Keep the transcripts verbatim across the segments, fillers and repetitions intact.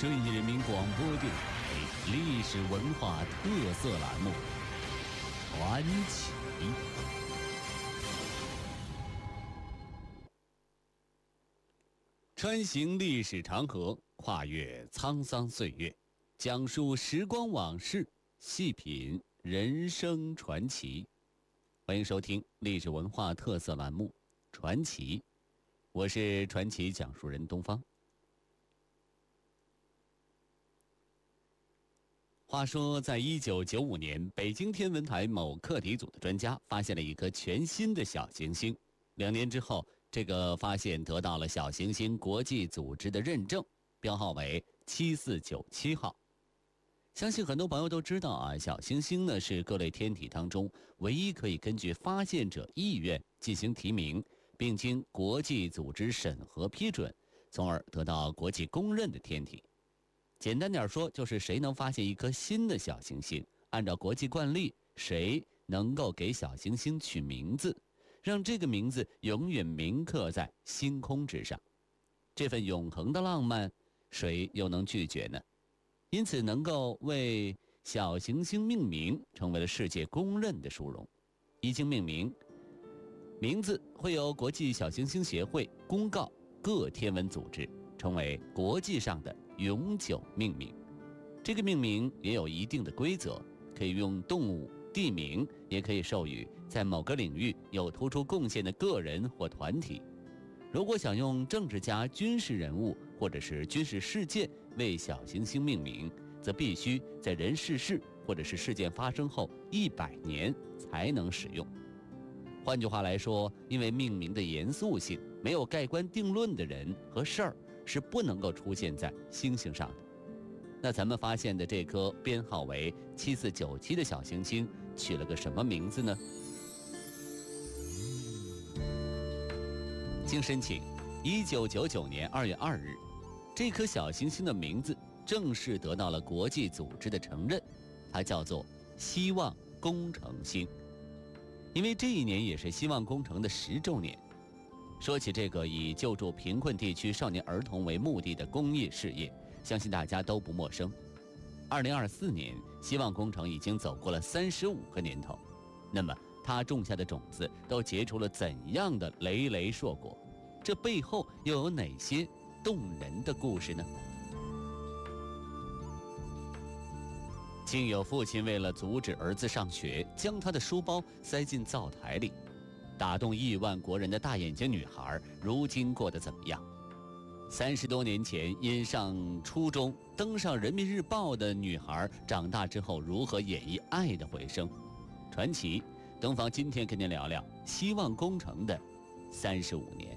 顺义人民广播电台历史文化特色栏目《传奇》。穿行历史长河，跨越沧桑岁月，讲述时光往事，细品人生传奇。欢迎收听历史文化特色栏目《传奇》，我是传奇讲述人东方。话说，在一九九五年，北京天文台某课题组的专家发现了一颗全新的小行星。两年之后，这个发现得到了小行星国际组织的认证，标号为七四九七号。相信很多朋友都知道啊，小行星呢是各类天体当中唯一可以根据发现者意愿进行提名，并经国际组织审核批准，从而得到国际公认的天体。简单点说，就是谁能发现一颗新的小行星，按照国际惯例，谁能够给小行星取名字，让这个名字永远铭刻在星空之上。这份永恒的浪漫，谁又能拒绝呢？因此，能够为小行星命名，成为了世界公认的殊荣。一经命名，名字会由国际小行星协会公告各天文组织，成为国际上的永久命名。这个命名也有一定的规则，可以用动物、地名，也可以授予在某个领域有突出贡献的个人或团体。如果想用政治家、军事人物或者是军事事件为小行星命名，则必须在人逝世或者是事件发生后一百年才能使用。换句话来说，因为命名的严肃性，没有盖棺定论的人和事儿是不能够出现在星星上的。那咱们发现的这颗编号为七四九七的小行星取了个什么名字呢？经申请，一九九九年二月二日，这颗小行星的名字正式得到了国际组织的承认，它叫做希望工程星。因为这一年也是希望工程的十周年。说起这个以救助贫困地区少年儿童为目的的公益事业，相信大家都不陌生。二零二四年，希望工程已经走过了三十五个年头，那么它种下的种子都结出了怎样的累累硕果？这背后又有哪些动人的故事呢？竟有父亲为了阻止儿子上学，将他的书包塞进灶台里。打动亿万国人的大眼睛女孩，如今过得怎么样？三十多年前因上初中登上人民日报的女孩，长大之后如何演绎爱的回声？传奇东方今天跟您聊聊希望工程的三十五年。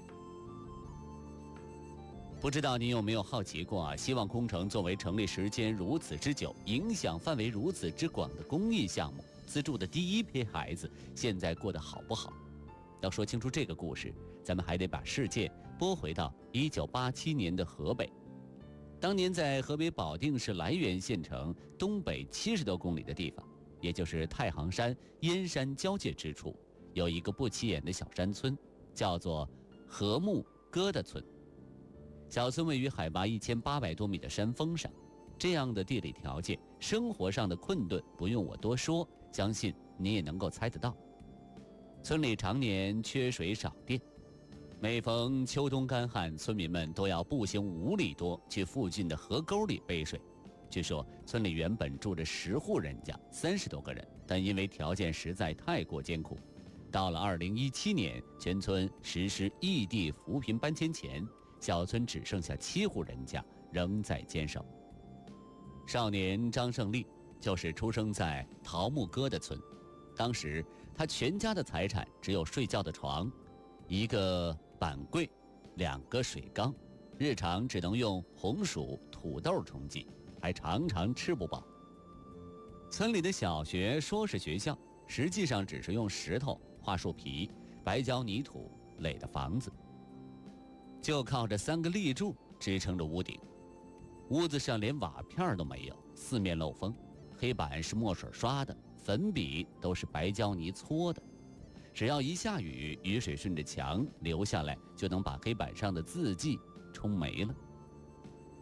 不知道您有没有好奇过啊？希望工程作为成立时间如此之久，影响范围如此之广的公益项目，资助的第一批孩子现在过得好不好？要说清楚这个故事，咱们还得把事件拨回到一九八七年的河北。当年在河北保定市涞源县城东北七十多公里的地方，也就是太行山燕山交界之处，有一个不起眼的小山村，叫做禾木疙瘩村。小村位于海拔一千八百多米的山峰上，这样的地理条件，生活上的困顿不用我多说，相信你也能够猜得到。村里常年缺水少电，每逢秋冬干旱，村民们都要步行五里多去附近的河沟里背水。据说村里原本住着十户人家，三十多个人，但因为条件实在太过艰苦，到了二零一七年，全村实施异地扶贫搬迁前，小村只剩下七户人家仍在坚守。少年张胜利就是出生在桃木疙瘩村，当时他全家的财产只有睡觉的床、一个板柜、两个水缸，日常只能用红薯、土豆充饥，还常常吃不饱。村里的小学说是学校，实际上只是用石头、桦树皮、白胶泥土垒的房子，就靠着三个立柱支撑着屋顶。屋子上连瓦片都没有，四面漏风，黑板是墨水刷的，粉笔都是白胶泥搓的。只要一下雨，雨水顺着墙流下来，就能把黑板上的字迹冲没了。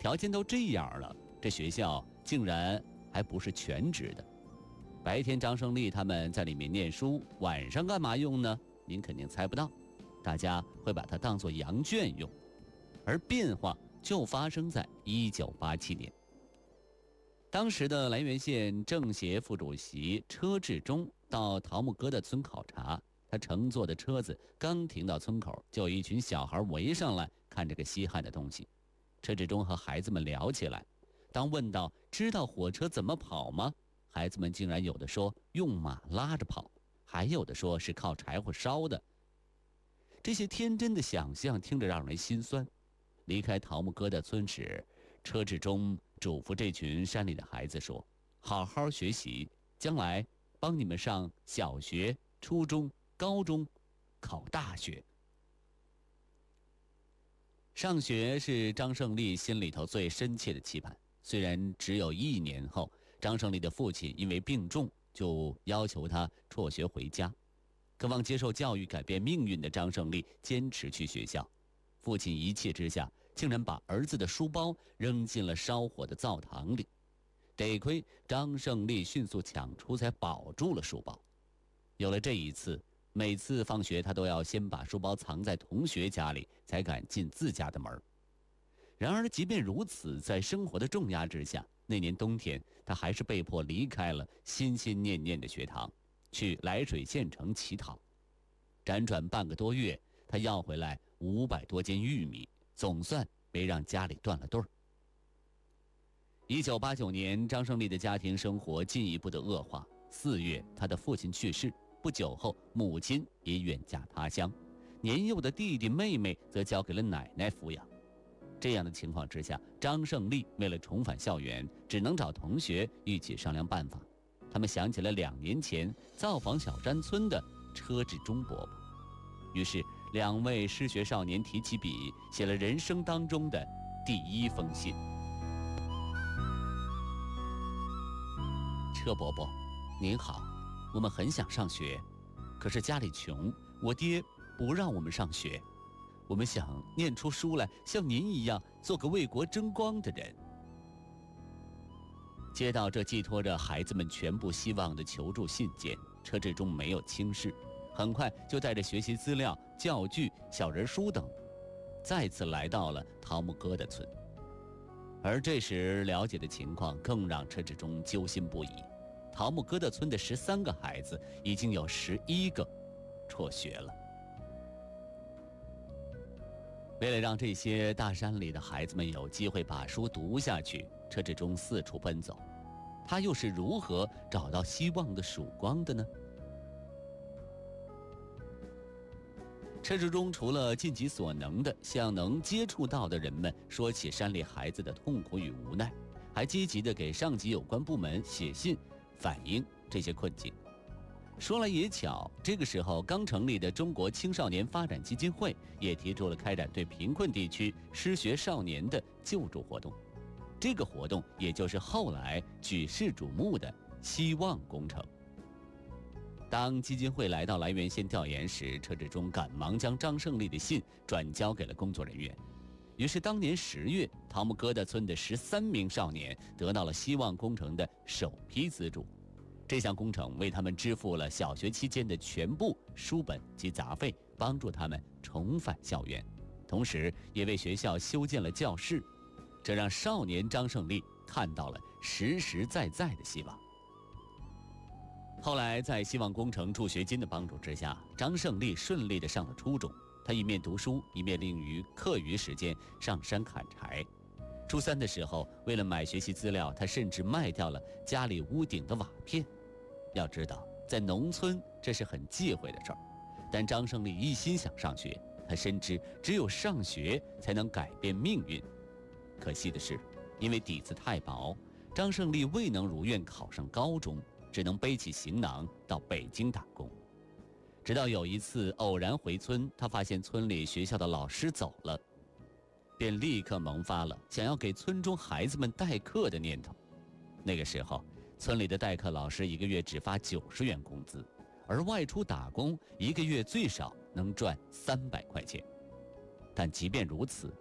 条件都这样了，这学校竟然还不是全职的。白天张胜利他们在里面念书，晚上干嘛用呢？您肯定猜不到，大家会把它当作羊圈用。而变化就发生在一九八七年。当时的涞源县政协副主席车志忠到桃木疙瘩村考察，他乘坐的车子刚停到村口，就有一群小孩围上来看这个稀罕的东西。车志忠和孩子们聊起来，当问到知道火车怎么跑吗？孩子们竟然有的说用马拉着跑，还有的说是靠柴火烧的。这些天真的想象听着让人心酸。离开桃木疙瘩村时，车志忠嘱咐这群山里的孩子说：好好学习，将来帮你们上小学、初中、高中，考大学。上学是张胜利心里头最深切的期盼。虽然只有一年后，张胜利的父亲因为病重，就要求他辍学回家。渴望接受教育改变命运的张胜利坚持去学校。父亲一气之下，竟然把儿子的书包扔进了烧火的灶堂里。得亏张胜利迅速抢出，才保住了书包。有了这一次，每次放学他都要先把书包藏在同学家里，才敢进自家的门。然而即便如此，在生活的重压之下，那年冬天他还是被迫离开了心心念念的学堂，去涞水县城乞讨。辗转半个多月，他要回来五百多斤玉米，总算没让家里断了顿儿。一九八九年，张胜利的家庭生活进一步的恶化。四月，他的父亲去世，不久后，母亲也远嫁他乡，年幼的弟弟妹妹则交给了奶奶抚养。这样的情况之下，张胜利为了重返校园，只能找同学一起商量办法。他们想起了两年前造访小山村的车志忠伯伯，于是两位失学少年提起笔，写了人生当中的第一封信。车伯伯，您好，我们很想上学，可是家里穷，我爹不让我们上学。我们想念出书来，像您一样做个为国争光的人。接到这寄托着孩子们全部希望的求助信件，车志忠没有轻视，很快就带着学习资料、教具、小人书等，再次来到了桃木疙瘩村。而这时了解的情况更让车志忠揪心不已。桃木疙瘩村的十三个孩子，已经有十一个辍学了。为了让这些大山里的孩子们有机会把书读下去，车志忠四处奔走。他又是如何找到希望的曙光的呢？车志忠除了尽己所能的向能接触到的人们说起山里孩子的痛苦与无奈，还积极地给上级有关部门写信反映这些困境。说来也巧，这个时候刚成立的中国青少年发展基金会也提出了开展对贫困地区失学少年的救助活动。这个活动也就是后来举世瞩目的希望工程。当基金会来到涞源县调研时，车志忠赶忙将张胜利的信转交给了工作人员。于是当年十月，桃木疙瘩村的十三名少年得到了希望工程的首批资助。这项工程为他们支付了小学期间的全部书本及杂费，帮助他们重返校园，同时也为学校修建了教室。这让少年张胜利看到了实实在在的希望。后来在希望工程助学金的帮助之下，张胜利顺利地上了初中。他一面读书，一面利于课余时间上山砍柴。初三的时候，为了买学习资料，他甚至卖掉了家里屋顶的瓦片。要知道，在农村这是很忌讳的事儿，但张胜利一心想上学，他深知只有上学才能改变命运。可惜的是，因为底子太薄，张胜利未能如愿考上高中，只能背起行囊到北京打工。直到有一次偶然回村，他发现村里学校的老师走了，便立刻萌发了想要给村中孩子们代课的念头。那个时候，村里的代课老师一个月只发九十元工资，而外出打工一个月最少能赚三百块钱。但即便如此，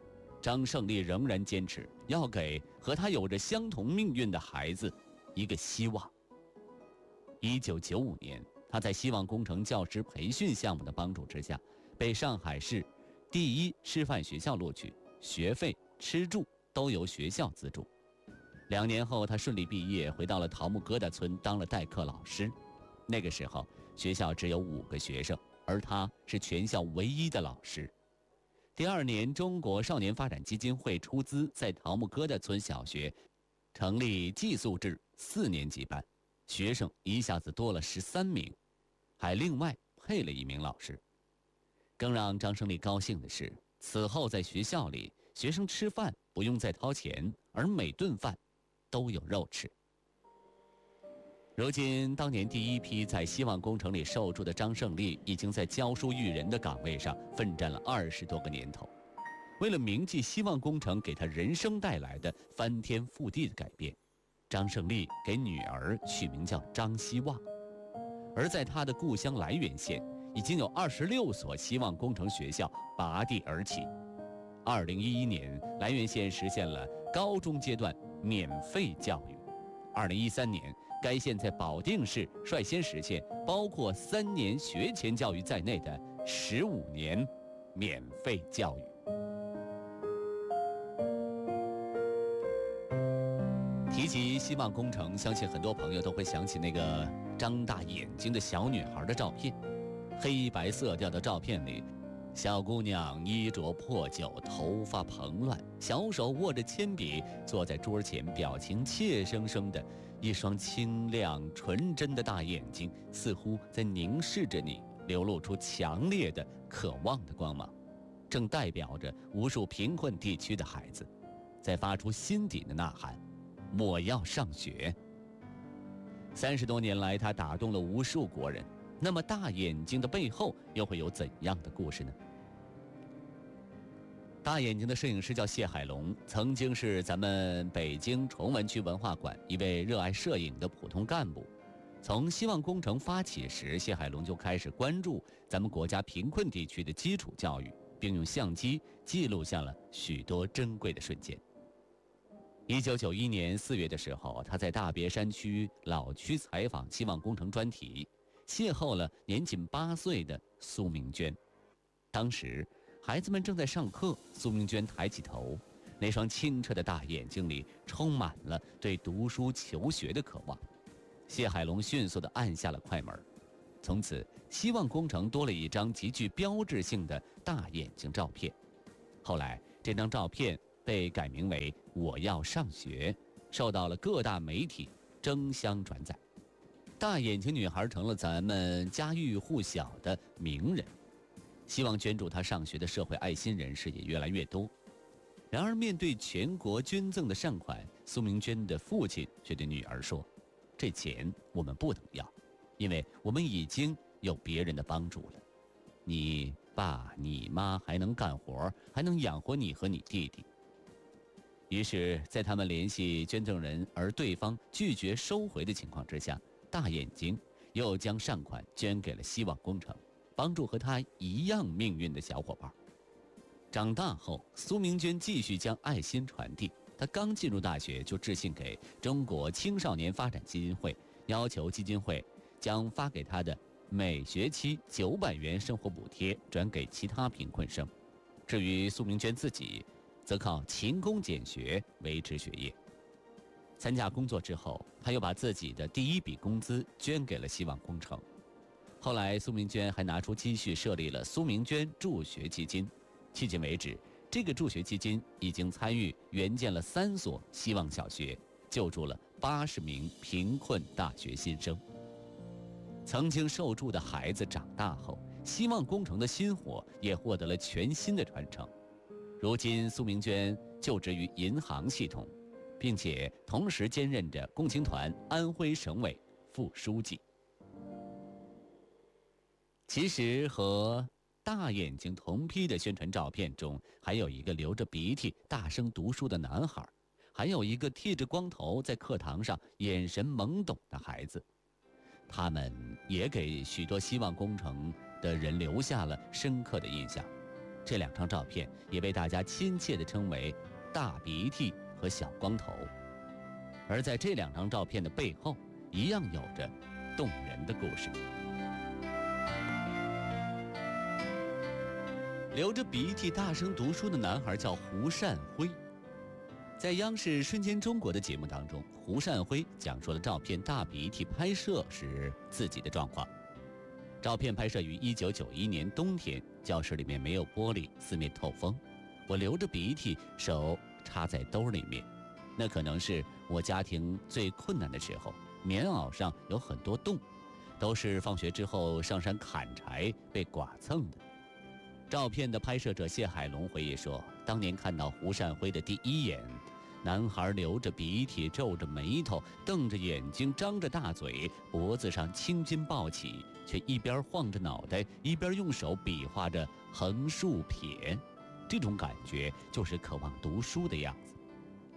张胜利仍然坚持要给和他有着相同命运的孩子一个希望。一九九五年，他在希望工程教师培训项目的帮助之下，被上海市第一师范学校录取，学费、吃住都由学校资助。两年后，他顺利毕业，回到了桃木疙瘩村当了代课老师。那个时候，学校只有五个学生，而他是全校唯一的老师。第二年，中国少年发展基金会出资在桃木疙瘩村小学成立寄宿制四年级班，学生一下子多了十三名，还另外配了一名老师。更让张胜利高兴的是，此后在学校里，学生吃饭不用再掏钱，而每顿饭都有肉吃。如今，当年第一批在希望工程里受助的张胜利，已经在教书育人的岗位上奋战了二十多个年头。为了铭记希望工程给他人生带来的翻天覆地的改变，张胜利给女儿取名叫张希望。而在他的故乡涞源县，已经有二十六所希望工程学校拔地而起。二零一一年，涞源县实现了高中阶段免费教育。二零一三年，该县在保定市率先实现包括三年学前教育在内的十五年免费教育。提及希望工程，相信很多朋友都会想起那个张大眼睛的小女孩的照片。黑白色调的照片里，小姑娘衣着破旧，头发蓬乱，小手握着铅笔，坐在桌前，表情怯生生的，一双清亮纯真的大眼睛似乎在凝视着你，流露出强烈的渴望的光芒，正代表着无数贫困地区的孩子在发出心底的呐喊：我要上学。三十多年来，他打动了无数国人。那么大眼睛的背后又会有怎样的故事呢？大眼睛的摄影师叫谢海龙，曾经是咱们北京崇文区文化馆一位热爱摄影的普通干部。从希望工程发起时，谢海龙就开始关注咱们国家贫困地区的基础教育，并用相机记录下了许多珍贵的瞬间。一九九一年四月的时候，他在大别山区老区采访希望工程专题，邂逅了年仅八岁的苏明娟。当时孩子们正在上课，苏明娟抬起头，那双清澈的大眼睛里充满了对读书求学的渴望。谢海龙迅速地按下了快门，从此希望工程多了一张极具标志性的大眼睛照片。后来这张照片被改名为我要上学，受到了各大媒体争相转载。大眼睛女孩成了咱们家喻户晓的名人，希望捐助她上学的社会爱心人士也越来越多。然而面对全国捐赠的善款，苏明娟的父亲却对女儿说：这钱我们不能要，因为我们已经有别人的帮助了。你爸你妈还能干活，还能养活你和你弟弟。于是在他们联系捐赠人而对方拒绝收回的情况之下，大眼睛又将善款捐给了希望工程，帮助和他一样命运的小伙伴。长大后，苏明娟继续将爱心传递。她刚进入大学就致信给中国青少年发展基金会，要求基金会将发给她的每学期九百元生活补贴转给其他贫困生。至于苏明娟自己，则靠勤工俭学维持学业。参加工作之后，他又把自己的第一笔工资捐给了希望工程。后来苏明娟还拿出积蓄设立了苏明娟助学基金，迄今为止，这个助学基金已经参与援建了三所希望小学，救助了八十名贫困大学新生。曾经受助的孩子长大后，希望工程的薪火也获得了全新的传承。如今苏明娟就职于银行系统，并且同时兼任着共青团安徽省委副书记。其实和大眼睛同批的宣传照片中，还有一个流着鼻涕大声读书的男孩，还有一个剃着光头在课堂上眼神懵懂的孩子。他们也给许多希望工程的人留下了深刻的印象。 这两张照片也被大家亲切地称为大鼻涕和小光头。而在这两张照片的背后，一样有着动人的故事。流着鼻涕大声读书的男孩叫胡善辉。在央视《瞬间中国》的节目当中，胡善辉讲述了照片大鼻涕拍摄时自己的状况。照片拍摄于一九九一年冬天，教室里面没有玻璃，四面透风，我流着鼻涕，手插在兜里面。那可能是我家庭最困难的时候，棉袄上有很多洞，都是放学之后上山砍柴被剐蹭的。照片的拍摄者谢海龙回忆说，当年看到胡善辉的第一眼，男孩流着鼻涕，皱着眉头，瞪着眼睛，张着大嘴，脖子上青筋暴起，却一边晃着脑袋，一边用手比划着横竖撇，这种感觉就是渴望读书的样子。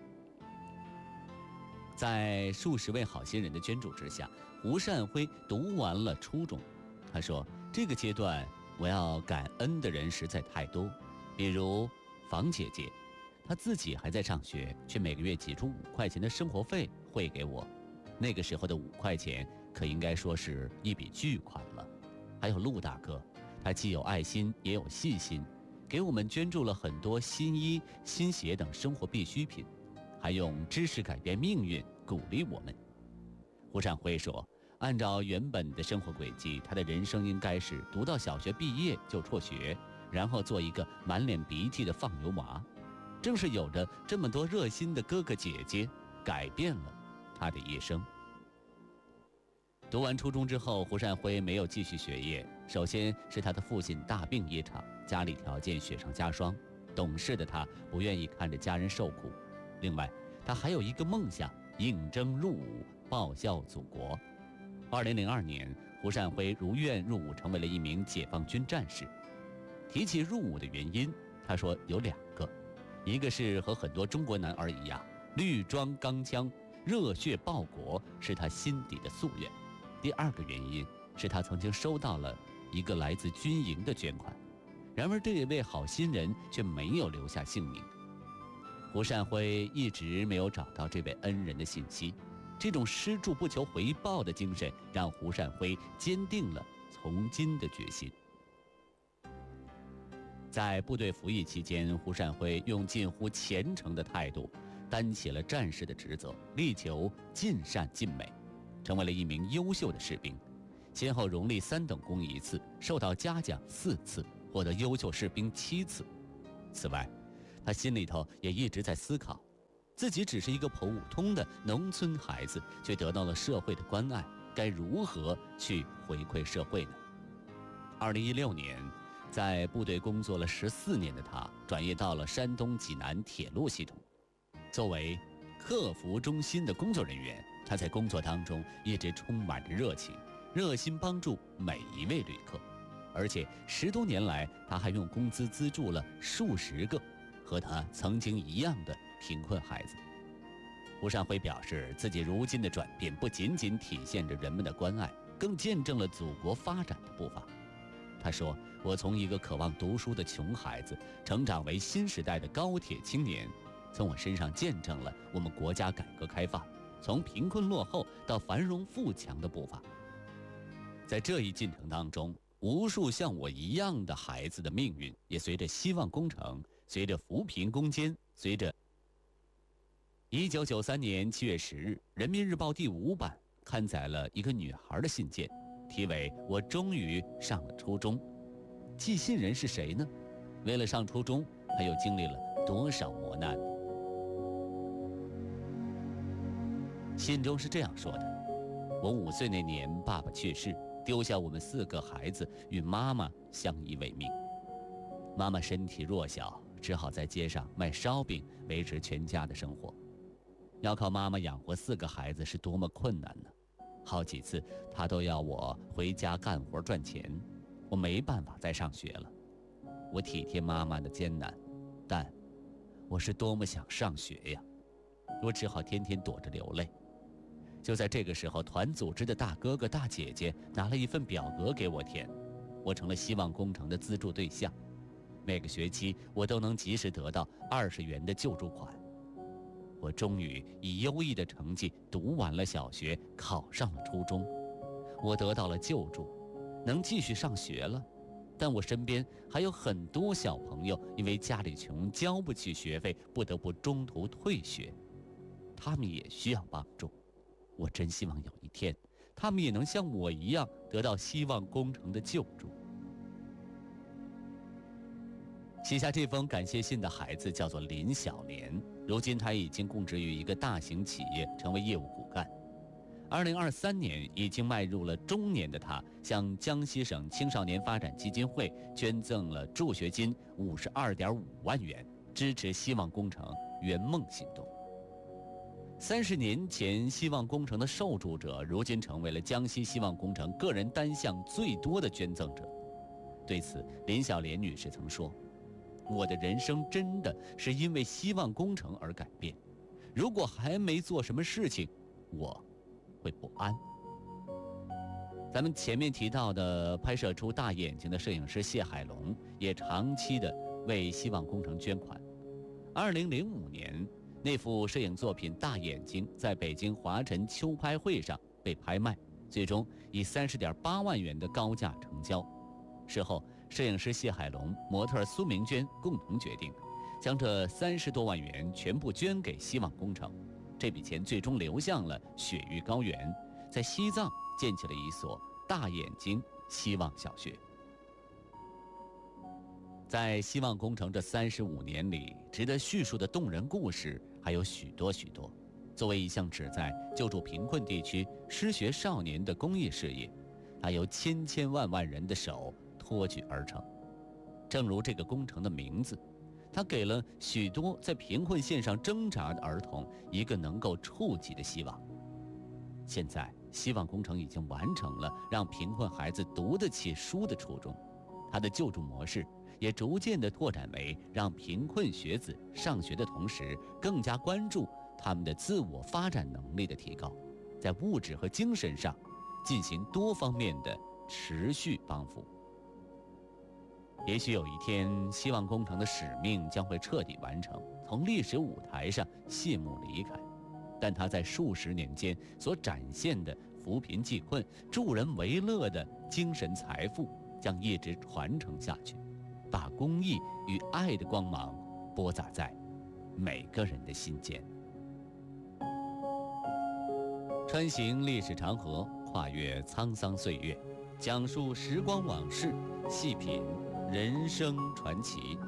在数十位好心人的捐助之下，胡善辉读完了初中。他说，这个阶段我要感恩的人实在太多，比如房姐姐，她自己还在上学，却每个月挤出五块钱的生活费汇给我。那个时候的五块钱可应该说是一笔巨款了。还有陆大哥，他既有爱心也有细心，给我们捐助了很多新衣、新鞋等生活必需品，还用知识改变命运鼓励我们。胡善辉说，按照原本的生活轨迹，他的人生应该是读到小学毕业就辍学，然后做一个满脸鼻涕的放牛娃。正是有着这么多热心的哥哥姐姐，改变了他的一生。读完初中之后，胡善辉没有继续学业。首先是他的父亲大病一场，家里条件雪上加霜，懂事的他不愿意看着家人受苦。另外，他还有一个梦想，应征入伍，报效祖国。二零零二年，胡善辉如愿入伍，成为了一名解放军战士。提起入伍的原因，他说有两个，一个是和很多中国男儿一样，绿装钢枪，热血报国是他心底的夙愿。第二个原因是他曾经收到了一个来自军营的捐款，然而这一位好心人却没有留下姓名。胡善辉一直没有找到这位恩人的信息，这种施助不求回报的精神让胡善辉坚定了从军的决心。在部队服役期间，胡善辉用近乎虔诚的态度担起了战士的职责，力求尽善尽美，成为了一名优秀的士兵，先后荣立三等功一次，受到嘉奖四次，获得优秀士兵七次。此外，他心里头也一直在思考，自己只是一个普通的农村孩子，却得到了社会的关爱，该如何去回馈社会呢？二零一六年，在部队工作了十四年的他，转业到了山东济南铁路系统。作为客服中心的工作人员，他在工作当中一直充满着热情，热心帮助每一位旅客。而且十多年来，他还用工资资助了数十个和他曾经一样的贫困孩子。胡善辉表示，自己如今的转变不仅仅体现着人们的关爱，更见证了祖国发展的步伐。他说，我从一个渴望读书的穷孩子成长为新时代的高铁青年，从我身上见证了我们国家改革开放从贫困落后到繁荣富强的步伐。在这一进程当中，无数像我一样的孩子的命运也随着希望工程，随着扶贫攻坚，随着一九九三年七月十日，《人民日报》第五版刊载了一个女孩的信件，题为“我终于上了初中”。寄信人是谁呢？为了上初中，他又经历了多少磨难？信中是这样说的：我五岁那年，爸爸去世，丢下我们四个孩子与妈妈相依为命。妈妈身体弱小，只好在街上卖烧饼维持全家的生活。要靠妈妈养活四个孩子是多么困难呢？好几次她都要我回家干活赚钱，我没办法再上学了。我体贴妈妈的艰难，但我是多么想上学呀！我只好天天躲着流泪。就在这个时候，团组织的大哥哥大姐姐拿了一份表格给我填，我成了希望工程的资助对象。 每个学期我都能及时得到二十元的救助款。我终于以优异的成绩读完了小学，考上了初中。我得到了救助，能继续上学了。但我身边还有很多小朋友因为家里穷，交不起学费，不得不中途退学。他们也需要帮助。我真希望有一天，他们也能像我一样得到希望工程的救助。写下这封感谢信的孩子叫做林小莲，如今他已经供职于一个大型企业，成为业务骨干。二零二三年已经迈入了中年的他，向江西省青少年发展基金会捐赠了助学金五十二点五万元，支持希望工程圆梦行动。三十年前，希望工程的受助者，如今成为了江西希望工程个人单项最多的捐赠者。对此，林小莲女士曾说：“我的人生真的是因为希望工程而改变。如果还没做什么事情，我会不安。”咱们前面提到的拍摄出大眼睛的摄影师谢海龙，也长期的为希望工程捐款。二零零五年，那幅摄影作品《大眼睛》在北京华晨秋拍会上被拍卖，最终以三十点八万元的高价成交。事后，摄影师谢海龙、模特苏明娟共同决定，将这三十多万元全部捐给希望工程。这笔钱最终流向了雪域高原，在西藏建起了一所大眼睛希望小学。在希望工程这三十五年里，值得叙述的动人故事还有许多许多。作为一项旨在救助贫困地区失学少年的公益事业，它由千千万万人的手托举而成。正如这个工程的名字，它给了许多在贫困线上挣扎的儿童一个能够触及的希望。现在，希望工程已经完成了让贫困孩子读得起书的初衷，它的救助模式也逐渐地拓展为让贫困学子上学的同时，更加关注他们的自我发展能力的提高，在物质和精神上进行多方面的持续帮扶。也许有一天，希望工程的使命将会彻底完成，从历史舞台上谢幕离开，但它在数十年间所展现的扶贫济困、助人为乐的精神财富将一直传承下去，把公益与爱的光芒播撒在每个人的心间。穿行历史长河，跨越沧桑岁月，讲述时光往事，细品人生传奇。